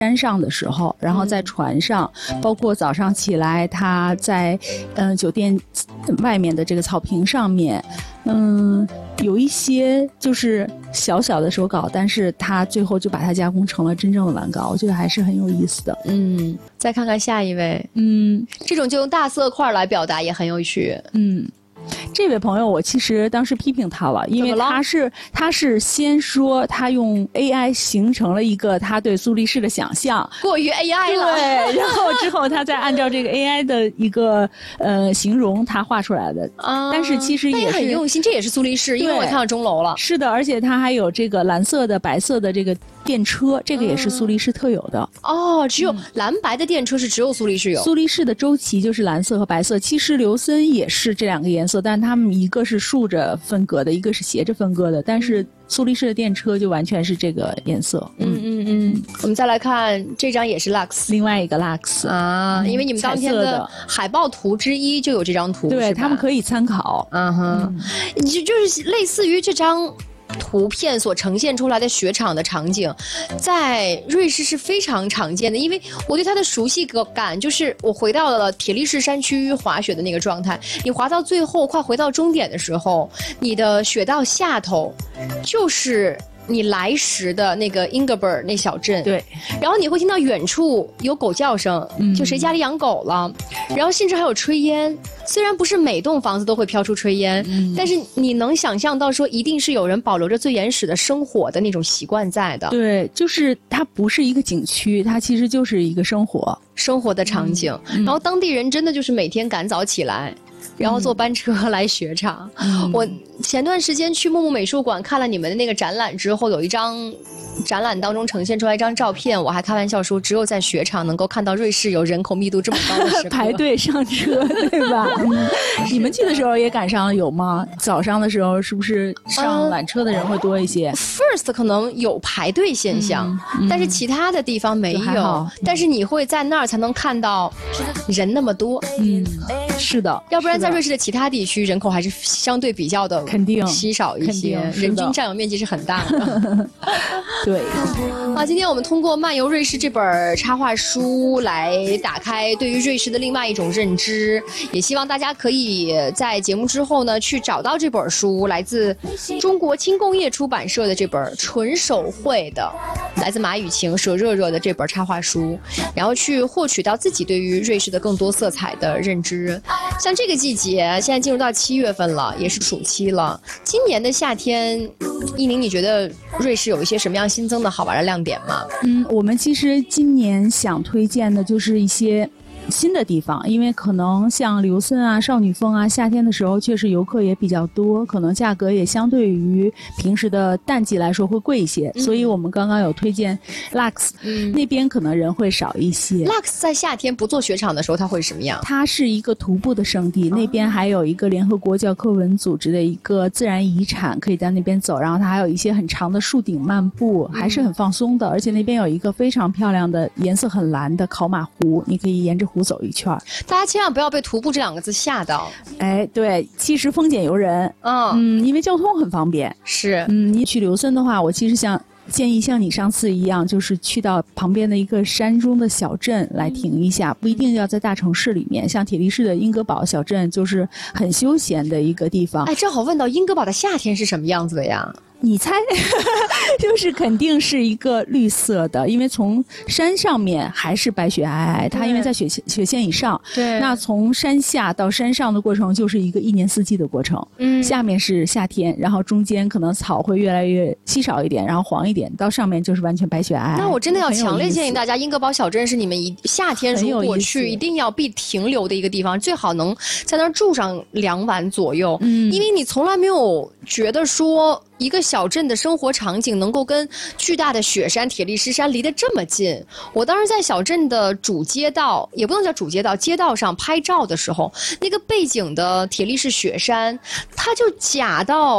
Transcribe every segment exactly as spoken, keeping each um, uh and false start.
山上的时候，然后在船上，嗯、包括早上起来他在嗯、呃、酒店外面的这个草坪上面，嗯，有一些就是小小的手稿，但是他最后就把它加工成了真正的完稿，我觉得还是很有意思的。 嗯，再看看下一位， 嗯， 这种就用大色块来表达也很有趣。 嗯。这位朋友，我其实当时批评他了，因为他是他是先说他用 A I 形成了一个他对苏黎世的想象， 过于 A I 了。 对，然后之后他再按照这个 A I 的一个呃形容，他画出来的。啊，但是其实也是很用心，这也是苏黎世，因为我看到钟楼了。 是的，而且他还有这个蓝色的、白色的这个电车，这个也是苏黎世特有的。 哦，只有蓝白的电车是只有苏黎世有。 苏黎世的周旗就是蓝色和白色，其实刘森也是这两个颜色，但他们一个是竖着分割的，一个是斜着分割的，但是苏黎世的电车就完全是这个颜色。 嗯嗯嗯。我们再来看这张也是 Lux， 另外一个 Lux 啊，因为你们当天的海报图之一就有这张图， 对，他们可以参考。 嗯哼，你就就是类似于这张图片所呈现出来的雪场的场景，在瑞士是非常常见的，因为我对它的熟悉感就是我回到了铁力士山区滑雪的那个状态，你滑到最后快回到终点的时候，你的雪道下头就是你来时的那个 Ingeberg 那小镇， 对， 然后你会听到远处有狗叫声，嗯、就谁家里养狗了，然后甚至还有炊烟。虽然不是每栋房子都会飘出炊烟，嗯、但是你能想象到说，一定是有人保留着最原始的生活的那种习惯在的。 对，就是它不是一个景区，它其实就是一个生活生活的场景。嗯、然后当地人真的就是每天赶早起来。然后坐班车来雪场。嗯、我前段时间去木木美术馆看了你们的那个展览之后，有一张展览当中呈现出来一张照片，我还开玩笑说，只有在雪场能够看到瑞士有人口密度这么高的时刻。 排队上车，对吧？嗯、你们去的时候也赶上有吗？早上的时候是不是上缆车的人会多一些、 嗯、？First 可能有排队现象，嗯嗯、但是其他的地方没有。但是你会在那儿才能看到人那么多。 嗯，是的。 要不然在瑞士的其他地区人口还是相对比较的肯定稀少一些，人均占有面积是很大的。 对。 啊，今天我们通过《漫游瑞士》这本插画书来打开对于瑞士的另外一种认知，也希望大家可以在节目之后呢去找到这本书，来自中国轻工业出版社的这本纯手绘的，来自马雨晴、佘热热的这本插画书，然后去获取到自己对于瑞士的更多色彩的认知。像这个季节，现在进入到七月份了，也是暑期了。今年的夏天，依宁，你觉得瑞士有一些什么样新增的好玩的亮点吗？ 嗯，我们其实今年想推荐的就是一些新的地方，因为可能像刘森啊、少女峰啊，夏天的时候确实游客也比较多，可能价格也相对于平时的淡季来说会贵一些，嗯、所以我们刚刚有推荐 Lux，嗯、那边可能人会少一些。 Lux 在夏天不做雪场的时候，它会什么样？ 它是一个徒步的圣地，哦、那边还有一个联合国教科文组织的一个自然遗产，可以在那边走，然后它还有一些很长的树顶漫步，还是很放松的，而且那边有一个非常漂亮的颜色很蓝的考马湖，你可以沿着湖走一圈。 大家千万不要被徒步这两个字吓到。 哎，对，其实丰俭由人。嗯嗯，因为交通很方便。 是。 嗯，你去刘森的话，我其实想建议像你上次一样，就是去到旁边的一个山中的小镇来停一下，不一定要在大城市里面。像铁力士的英格堡小镇就是很休闲的一个地方。 哎，正好问到英格堡的夏天是什么样子的呀？ 你猜，就是肯定是一个绿色的，因为从山上面还是白雪皑皑，它因为在雪雪线以上， 对， 那从山下到山上的过程就是一个一年四季的过程。嗯，下面是夏天，然后中间可能草会越来越稀少一点，然后黄一点，到上面就是完全白雪皑皑。 那我真的要强烈建议大家，英格堡小镇是你们一夏天如果去一定要必停留的一个地方，最好能在那儿住上两晚左右。嗯，因为你从来没有觉得说一个小镇的生活场景能够跟巨大的雪山铁力士山离得这么近。我当时在小镇的主街道，也不能叫主街道，街道上拍照的时候，那个背景的铁力士雪山，它就假到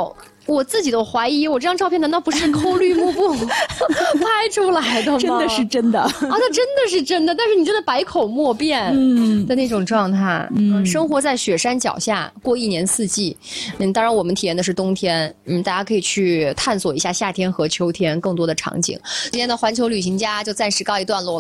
我自己都怀疑，我这张照片难道不是抠绿幕布拍出来的吗？ 真的是真的啊， 它真的是真的，但是你真的百口莫辩嗯的那种状态。嗯，生活在雪山脚下，过一年四季。嗯，当然我们体验的是冬天。嗯，大家可以去探索一下夏天和秋天更多的场景。今天的环球旅行家就暂时告一段落了。